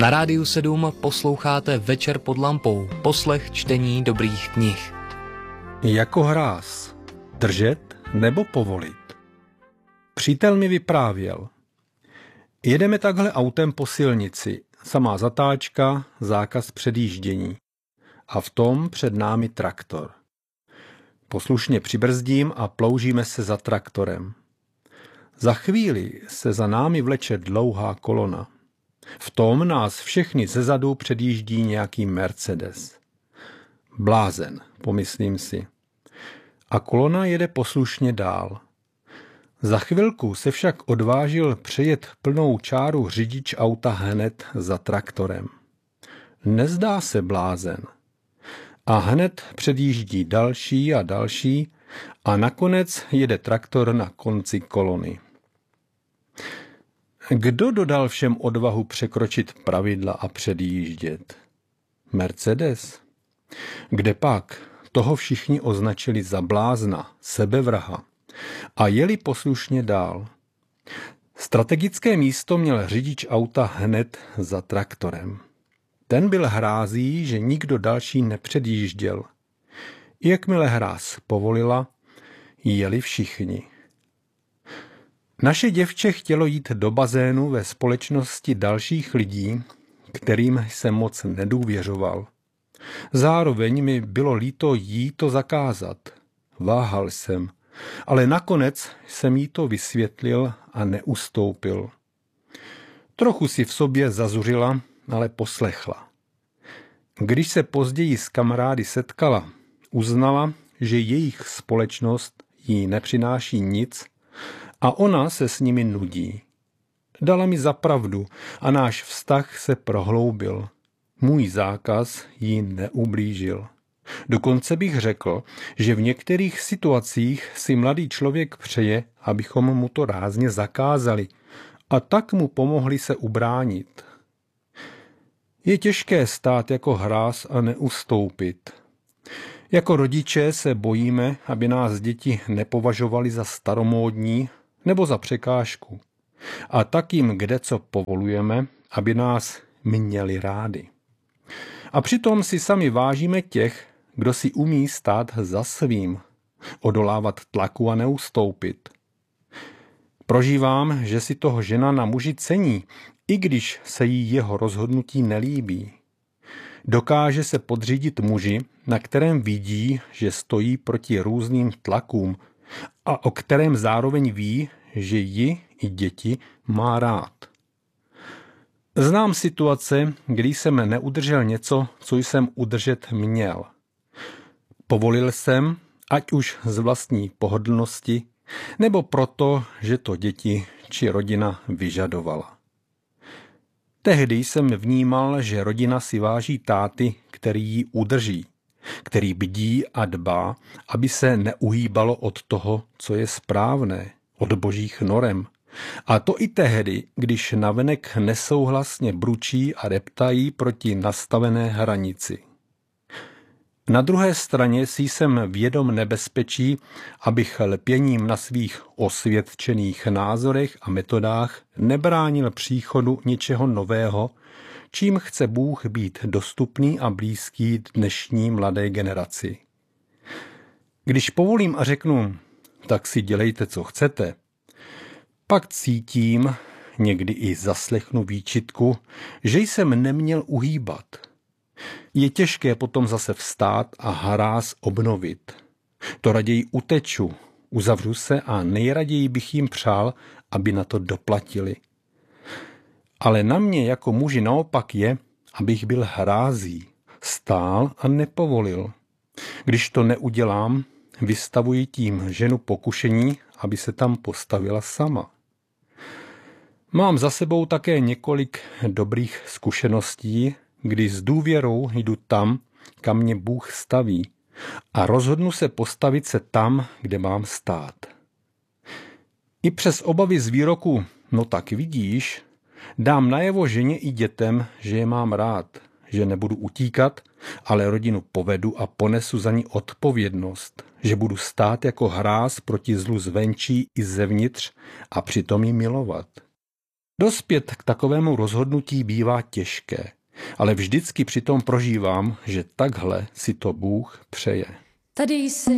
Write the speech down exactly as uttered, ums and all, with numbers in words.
Na Rádiu sedm posloucháte Večer pod lampou, poslech čtení dobrých knih. Jako hráz, držet nebo povolit. Přítel mi vyprávěl. Jedeme takhle autem po silnici, samá zatáčka, zákaz předjíždění. A v tom před námi traktor. Poslušně přibrzdím a ploužíme se za traktorem. Za chvíli se za námi vleče dlouhá kolona. V tom nás všechny zezadu předjíždí nějaký Mercedes. Blázen, pomyslím si. A kolona jede poslušně dál. Za chvilku se však odvážil přejet plnou čáru řidič auta hned za traktorem. Nezdá se blázen. A hned předjíždí další a další a nakonec jede traktor na konci kolony. Kdo dodal všem odvahu překročit pravidla a předjíždět? Mercedes? Kde pak? Toho všichni označili za blázna, sebevraha a jeli poslušně dál. Strategické místo měl řidič auta hned za traktorem. Ten byl hrází, že nikdo další nepředjížděl. Jakmile hráz povolila, jeli všichni. Naše děvče chtělo jít do bazénu ve společnosti dalších lidí, kterým jsem moc nedůvěřoval. Zároveň mi bylo líto jí to zakázat. Váhal jsem, ale nakonec jsem jí to vysvětlil a neustoupil. Trochu si v sobě zazuřila, ale poslechla. Když se později s kamarády setkala, uznala, že jejich společnost jí nepřináší nic a ona se s nimi nudí. Dala mi za pravdu a náš vztah se prohloubil. Můj zákaz jí neublížil. Dokonce bych řekl, že v některých situacích si mladý člověk přeje, abychom mu to rázně zakázali a tak mu pomohli se ubránit. Je těžké stát jako hráz a neustoupit. Jako rodiče se bojíme, aby nás děti nepovažovali za staromódní nebo za překážku. A tak jim kdeco povolujeme, aby nás měli rádi. A přitom si sami vážíme těch, kdo si umí stát za svým, odolávat tlaku a neustoupit. Prožívám, že si toho žena na muži cení, i když se jí jeho rozhodnutí nelíbí. Dokáže se podřídit muži, na kterém vidí, že stojí proti různým tlakům a o kterém zároveň ví, že ji i děti má rád. Znám situace, kdy jsem neudržel něco, co jsem udržet měl. Povolil jsem, ať už z vlastní pohodlnosti, nebo proto, že to děti či rodina vyžadovala. Tehdy jsem vnímal, že rodina si váží táty, který ji udrží, který bdí a dbá, aby se neuhýbalo od toho, co je správné, od božích norem. A to i tehdy, když navenek nesouhlasně bručí a reptají proti nastavené hranici. Na druhé straně si jsem vědom nebezpečí, abych lpěním na svých osvědčených názorech a metodách nebránil příchodu něčeho nového, čím chce Bůh být dostupný a blízký dnešní mladé generaci. Když povolím a řeknu, tak si dělejte, co chcete, pak cítím, někdy i zaslechnu výčitku, že jsem neměl uhýbat. Je těžké potom zase vstát a hráz obnovit. To raději uteču, uzavřu se a nejraději bych jim přál, aby na to doplatili. Ale na mě jako muži naopak je, abych byl hrází, stál a nepovolil. Když to neudělám, vystavuji tím ženu pokušení, aby se tam postavila sama. Mám za sebou také několik dobrých zkušeností, kdy s důvěrou jdu tam, kam mě Bůh staví a rozhodnu se postavit se tam, kde mám stát. I přes obavy z výroku, no tak vidíš, dám najevo ženě i dětem, že je mám rád, že nebudu utíkat, ale rodinu povedu a ponesu za ní odpovědnost, že budu stát jako hráz proti zlu zvenčí i zevnitř a přitom ji milovat. Dospět k takovému rozhodnutí bývá těžké, ale vždycky přitom prožívám, že takhle si to Bůh přeje. Tady jsi